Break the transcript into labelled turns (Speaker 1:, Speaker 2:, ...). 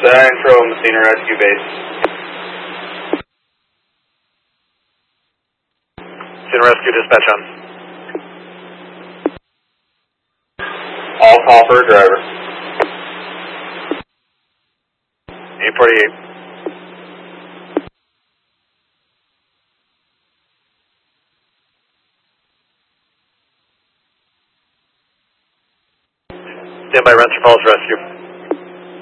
Speaker 1: Central Messina Rescue Base.
Speaker 2: Messina Rescue dispatch on.
Speaker 1: All copper driver.
Speaker 2: 848. Stand by, Rensselaer Falls Rescue.